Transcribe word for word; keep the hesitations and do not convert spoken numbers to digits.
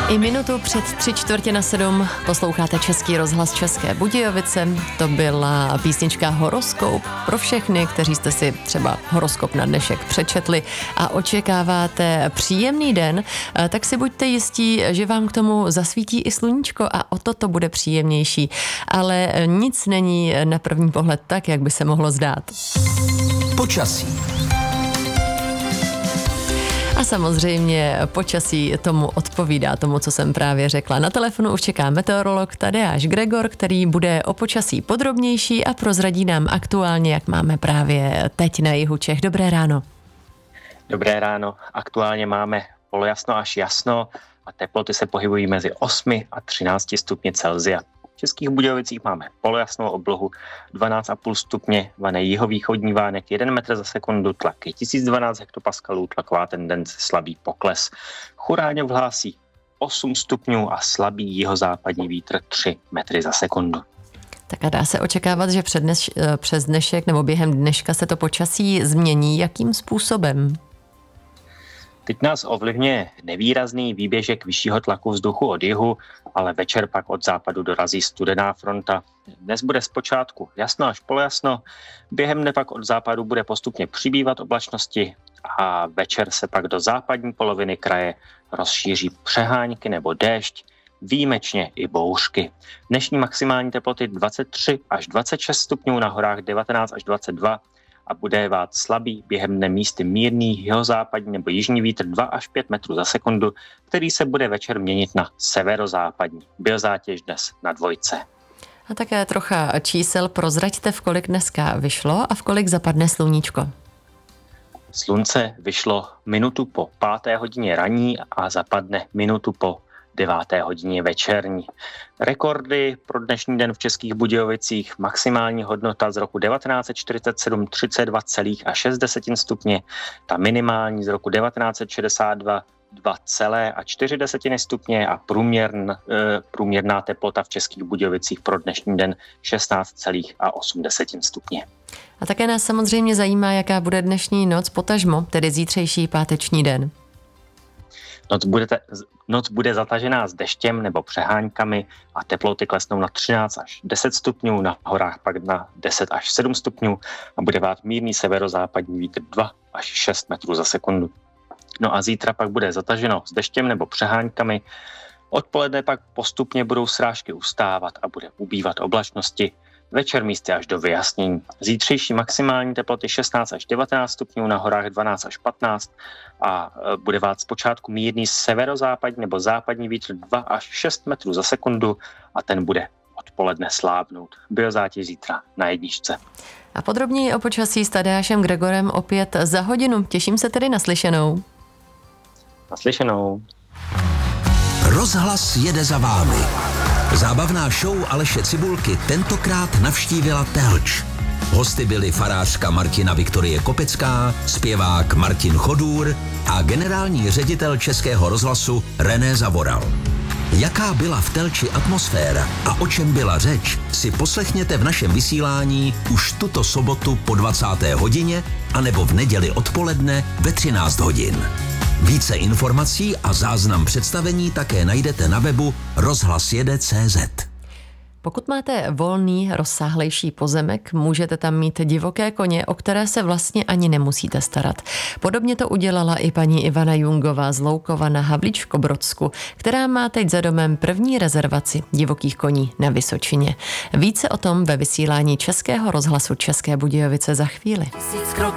I minutu před tři čtvrtě na sedm posloucháte Český rozhlas České Budějovice. To byla písnička Horoskop pro všechny, kteří jste si třeba horoskop na dnešek přečetli a očekáváte příjemný den, tak si buďte jistí, že vám k tomu zasvítí i sluníčko a o to to bude příjemnější. Ale nic není na první pohled tak, jak by se mohlo zdát. Počasí. A samozřejmě počasí tomu odpovídá, tomu, co jsem právě řekla. Na telefonu už čeká meteorolog Tadeáš Gregor, který bude o počasí podrobnější a prozradí nám aktuálně, jak máme právě teď na jihu Čech. Dobré ráno. Dobré ráno. Aktuálně máme polojasno až jasno a teploty se pohybují mezi osmi a třinácti stupni Celsia. V Českých Budějovicích máme polojasnou oblohu dvanáct celá pět stupně, vané jihovýchodní vánek jeden metr za sekundu, tlak je tisíc dvanáct hektopaskalů, tlaková tendence slabý pokles. Churáňov hlásí osm stupňů a slabý jihozápadní vítr tři metry za sekundu. Tak a dá se očekávat, že před dneš, přes dnešek nebo během dneška se to počasí změní. Jakým způsobem? Teď nás ovlivňuje nevýrazný výběžek vyššího tlaku vzduchu od jihu, ale večer pak od západu dorazí studená fronta. Dnes bude zpočátku jasno až polojasno, během dne pak od západu bude postupně přibývat oblačnosti a večer se pak do západní poloviny kraje rozšíří přehánky nebo déšť, výjimečně i bouřky. Dnešní maximální teploty dvacet tři až dvacet šest stupňů, na horách devatenáct až dvacet dva a bude vát slabý, během dne místy mírný jihozápadní nebo jižní vítr dva až pět metrů za sekundu, který se bude večer měnit na severozápadní. Biozátěž dnes na dvojce. A také trocha čísel prozraďte, v kolik dneska vyšlo a v kolik zapadne sluníčko. Slunce vyšlo minutu po páté hodině ranní a zapadne minutu po deváté hodině večerní. Rekordy pro dnešní den v Českých Budějovicích: maximální hodnota z roku devatenáct set čtyřicet sedm třicet dva celá šest stupně, ta minimální z roku devatenáct set šedesát dva dva celá čtyři stupně a průměrn, e, průměrná teplota v Českých Budějovicích pro dnešní den šestnáct celá osm stupně. A také nás samozřejmě zajímá, jaká bude dnešní noc, potažmo, tedy zítřejší páteční den. Noc bude, te, noc bude zatažená s deštěm nebo přeháňkami a teploty klesnou na třináct až deset stupňů, na horách pak na deset až sedm stupňů a bude vát mírný severozápadní vítr dva až šest metrů za sekundu. No a zítra pak bude zataženo s deštěm nebo přeháňkami. Odpoledne pak postupně budou srážky ustávat a bude ubývat oblačnosti. Večer místy až do vyjasnění. Zítřejší maximální teploty šestnáct až devatenáct stupňů, na horách dvanáct až patnáct a bude vát zpočátku mírný severozápadní nebo západní vítr dva až šest metrů za sekundu a ten bude odpoledne slábnout. Biozátěž zítra na jedničce. A podrobněji o počasí s Tadeášem Gregorem opět za hodinu. Těším se tedy na slyšenou. Naslyšenou. Rozhlas jede za vámi. Zábavná show Aleše Cibulky tentokrát navštívila Telč. Hosty byli farářka Martina Viktorie Kopecká, zpěvák Martin Chodůr a generální ředitel Českého rozhlasu René Zavoral. Jaká byla v Telči atmosféra a o čem byla řeč, si poslechněte v našem vysílání už tuto sobotu po dvacáté hodině anebo v neděli odpoledne ve třináct hodin. Více informací a záznam představení také najdete na webu rozhlas jede tečka cé zet. Pokud máte volný, rozsáhlejší pozemek, můžete tam mít divoké koně, o které se vlastně ani nemusíte starat. Podobně to udělala i paní Ivana Jungová z Loukova na Havlíčkobrodsku, která má teď za domem první rezervaci divokých koní na Vysočině. Více o tom ve vysílání Českého rozhlasu České Budějovice za chvíli. Tisíc kroků